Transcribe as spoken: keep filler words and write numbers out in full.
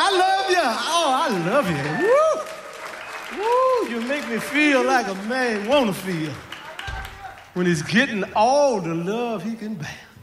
I love you. Oh, I love you. Woo! Woo! You make me feel like a man want to feel when he's getting all the love he can bear.